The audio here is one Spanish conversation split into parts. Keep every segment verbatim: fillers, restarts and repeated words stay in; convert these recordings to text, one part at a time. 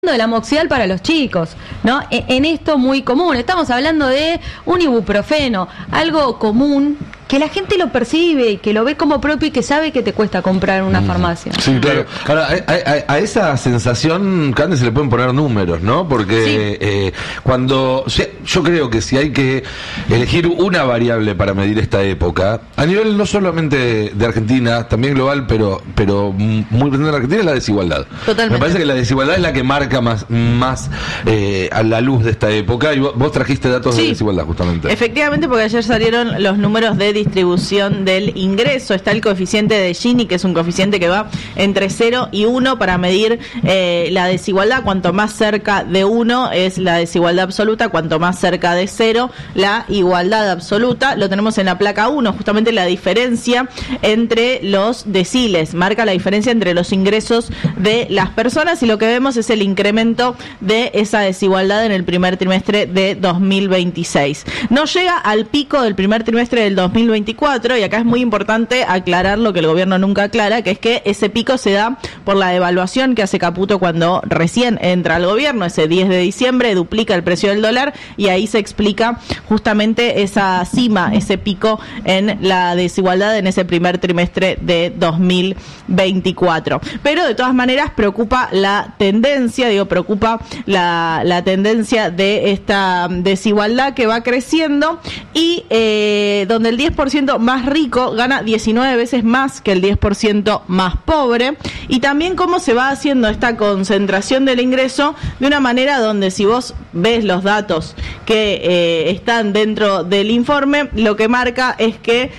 de la amoxidal para los chicos, ¿no? En, en esto muy común, estamos hablando de un ibuprofeno, algo común que la gente lo percibe y que lo ve como propio y que sabe que te cuesta comprar en una mm. farmacia. Sí, claro. Ahora, a, a, a esa sensación, Cande, se le pueden poner números, ¿no? Porque sí. eh, cuando... Yo creo que si hay que elegir una variable para medir esta época, a nivel no solamente de Argentina, también global, pero pero muy presente en Argentina, es la desigualdad. Totalmente. Me parece que la desigualdad es la que marca más, más eh, a la luz de esta época, y vos, vos trajiste datos sí. de desigualdad, justamente. Efectivamente, porque ayer salieron los números de distribución del ingreso. Está el coeficiente de Gini, que es un coeficiente que va entre cero y uno para medir eh, la desigualdad. Cuanto más cerca de uno es la desigualdad absoluta, cuanto más cerca de cero la igualdad absoluta. Lo tenemos en la placa uno, justamente la diferencia entre los deciles, marca la diferencia entre los ingresos de las personas, y lo que vemos es el incremento de esa desigualdad en el primer trimestre de dos mil veintiséis. No llega al pico del primer trimestre del dos mil veinticuatro, y acá es muy importante aclarar lo que el gobierno nunca aclara, que es que ese pico se da por la devaluación que hace Caputo cuando recién entra al gobierno. Ese diez de diciembre duplica el precio del dólar, y ahí se explica justamente esa cima, ese pico en la desigualdad en ese primer trimestre de dos mil veinticuatro. Pero de todas maneras preocupa la tendencia, digo, preocupa la, la tendencia de esta desigualdad que va creciendo, y eh, donde el diez por ciento más rico gana diecinueve veces más que el diez por ciento más pobre, y también cómo se va haciendo esta concentración del ingreso de una manera donde, si vos ves los datos que eh, están dentro del informe, lo que marca es que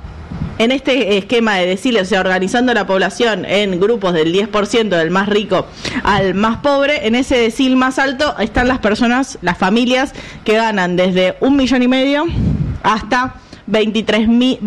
en este esquema de deciles, o sea, organizando la población en grupos del diez por ciento, del más rico al más pobre, en ese decil más alto están las personas, las familias que ganan desde un millón y medio hasta veintitrés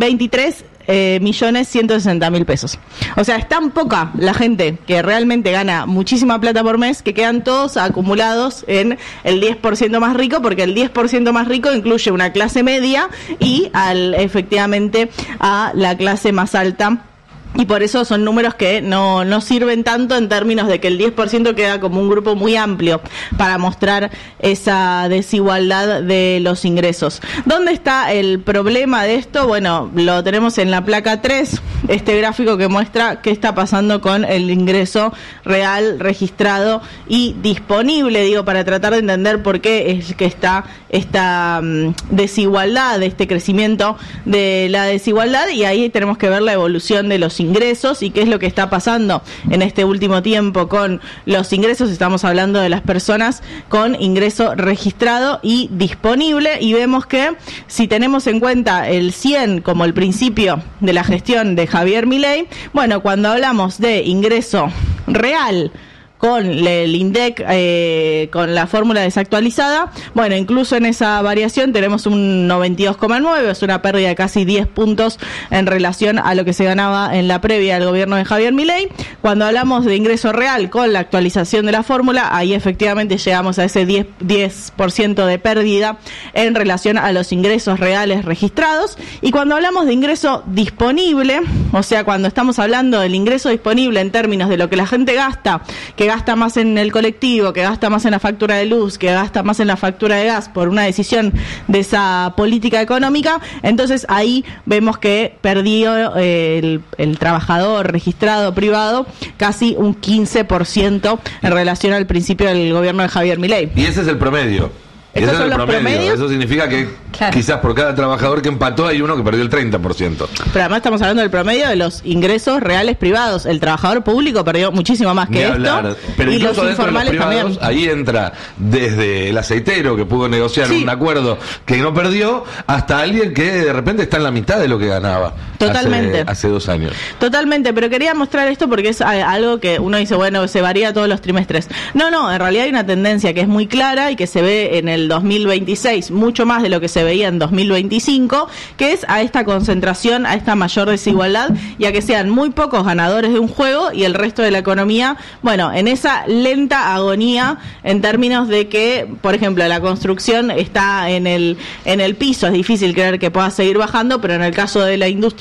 eh, millones ciento sesenta mil pesos. O sea, es tan poca la gente que realmente gana muchísima plata por mes que quedan todos acumulados en el diez por ciento más rico, porque el diez por ciento más rico incluye una clase media y al efectivamente a la clase más alta. Y por eso son números que no, no sirven tanto en términos de que el diez por ciento queda como un grupo muy amplio para mostrar esa desigualdad de los ingresos. ¿Dónde está el problema de esto? Bueno, lo tenemos en la placa tres, este gráfico que muestra qué está pasando con el ingreso real, registrado y disponible, digo, para tratar de entender por qué es que está esta um, desigualdad, este crecimiento de la desigualdad, y ahí tenemos que ver la evolución de los ingresos. ingresos y qué es lo que está pasando en este último tiempo con los ingresos. Estamos hablando de las personas con ingreso registrado y disponible, y vemos que si tenemos en cuenta el cien como el principio de la gestión de Javier Milei, bueno, cuando hablamos de ingreso real con el INDEC, eh, con la fórmula desactualizada, bueno, incluso en esa variación tenemos un noventa y dos coma nueve, es una pérdida de casi diez puntos en relación a lo que se ganaba en la previa del gobierno de Javier Milei. Cuando hablamos de ingreso real con la actualización de la fórmula, ahí efectivamente llegamos a ese diez por ciento de pérdida en relación a los ingresos reales registrados. Y cuando hablamos de ingreso disponible, o sea, cuando estamos hablando del ingreso disponible en términos de lo que la gente gasta, que gasta más en el colectivo, que gasta más en la factura de luz, que gasta más en la factura de gas por una decisión de esa política económica, entonces ahí vemos que perdió eh, el, el trabajador registrado privado casi un quince por ciento en relación al principio del gobierno de Javier Milei. Y ese es el promedio. ¿Estos Ese son es el los promedio. promedios? Eso significa que claro, quizás por cada trabajador que empató hay uno que perdió el treinta por ciento. Pero además estamos hablando del promedio de los ingresos reales privados. El trabajador público perdió muchísimo más que esto. Pero y los informales de los privados, también. Ahí entra desde el aceitero que pudo negociar sí. un acuerdo que no perdió, hasta alguien que de repente está en la mitad de lo que ganaba. Totalmente. Hace, hace dos años. Totalmente, pero quería mostrar esto porque es algo que uno dice, bueno, se varía todos los trimestres. No, no, en realidad hay una tendencia que es muy clara y que se ve en el dos mil veintiséis, mucho más de lo que se veía en dos mil veinticinco, que es a esta concentración, a esta mayor desigualdad y a que sean muy pocos ganadores de un juego y el resto de la economía, bueno, en esa lenta agonía en términos de que, por ejemplo, la construcción está en el, en el piso, es difícil creer que pueda seguir bajando, pero en el caso de la industria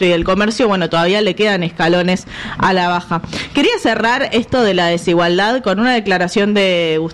y del comercio, bueno, todavía le quedan escalones a la baja. Quería cerrar esto de la desigualdad con una declaración de Gustavo